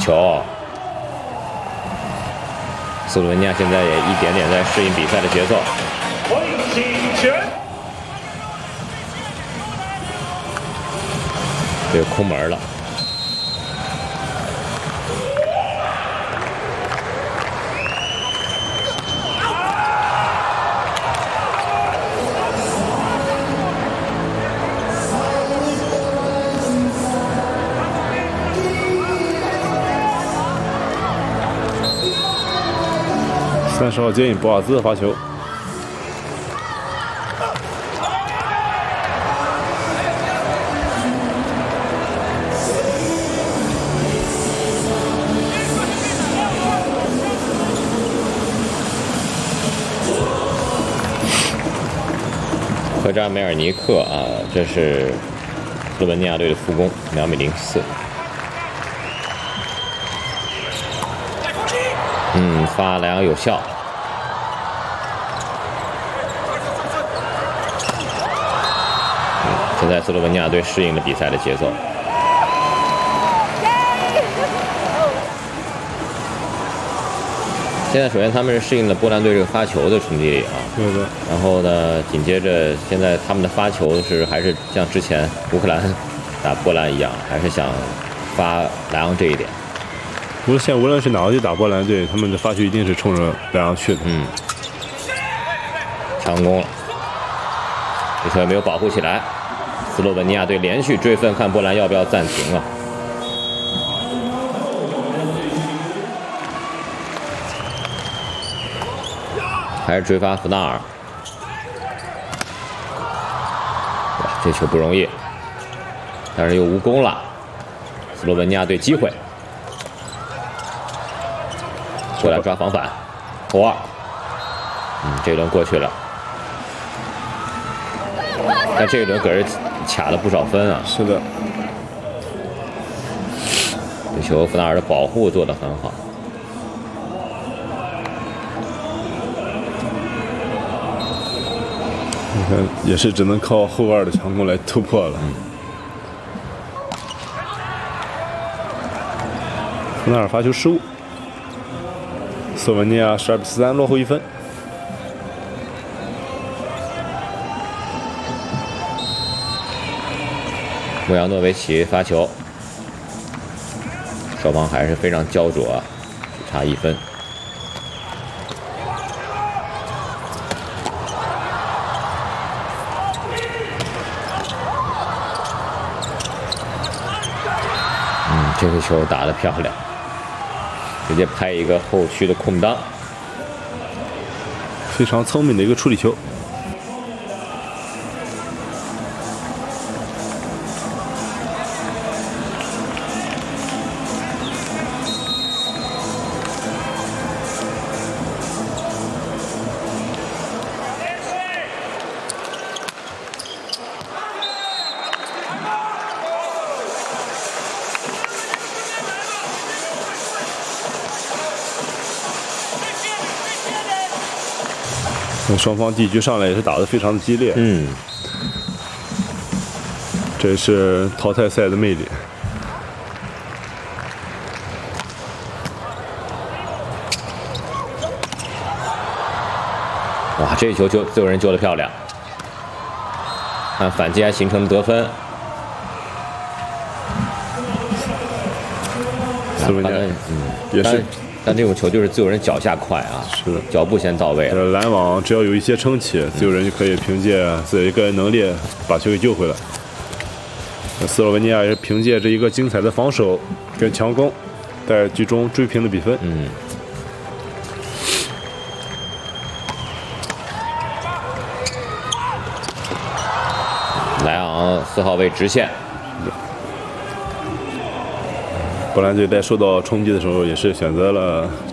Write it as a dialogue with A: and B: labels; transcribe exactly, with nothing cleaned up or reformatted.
A: 球。斯洛文尼亚现在也一点点在适应比赛的节奏。这个空门了。
B: 三十号接应博瓦兹发球，
A: 科扎梅尔尼克啊，这是斯洛文尼亚队的副攻，两米零四。 嗯，发莱昂有效。嗯，现在斯洛文尼亚队适应了比赛的节奏。现在首先他们是适应了波兰队这个发球的冲击力啊。
B: 对的。
A: 然后呢，紧接着现在他们的发球是还是像之前乌克兰打波兰一样，还是想发莱昂这一点。
B: 无论现无论是哪个队打波兰队，他们的发球一定是冲着莱昂去的。
A: 嗯，强攻了，这球也没有保护起来。斯洛文尼亚队连续追分，看波兰要不要暂停啊？还是追发弗纳尔？哇，这球不容易，但是又无功了。斯洛文尼亚队机会。 过来抓防反，后二，嗯，这一轮过去了，但这一轮可是卡了不少分啊。
B: 是的，
A: 这球弗纳尔的保护做得很好。
B: 你看，也是只能靠后二的强攻来突破了。
A: 嗯，
B: 弗纳尔发球失误。 斯洛文尼亚十二比十三落后一分。
A: 穆扬诺维奇发球，双方还是非常焦灼啊，只差一分。嗯，这个球打得漂亮。 直接拍一个后区的空当，
B: 非常聪明的一个处理球。双方第一局上来也是打得非常的激烈，
A: 嗯，
B: 这是淘汰赛的魅力。
A: 哇，这一球救自由人救得漂亮，看反击还形成得分。
B: 斯洛文尼亚
A: 嗯，
B: 也是。
A: 但这种球就是自由人脚下快啊，
B: 是的，
A: 脚步先到位了。
B: 拦网只要有一些撑起，自由人就可以凭借自己个人能力把球给救回来。斯洛文尼亚也是凭借着一个精彩的防守跟强攻，在局中追平了比分。
A: 嗯。莱昂四号位直线。
B: 波兰队在受到冲击的时候，也是选择了